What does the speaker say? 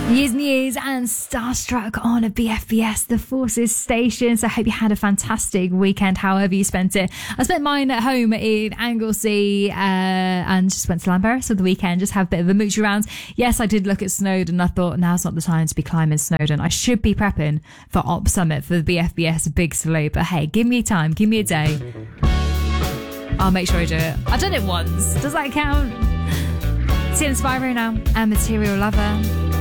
Years and Years and Starstruck on a BFBS, the Forces station. So I hope you had a fantastic weekend, however you spent it. I spent mine at home in Anglesey and just went to Llanberis for the weekend, just have a bit of a mooch around. Yes, I did look at Snowdon. I thought now's not the time to be climbing Snowdon. I should be prepping for Op Summit for the BFBS Big Salute. But hey, give me time, give me a day. I'll make sure I do it. I've done it once. Does that count? See you in Spyro now and Material Lover.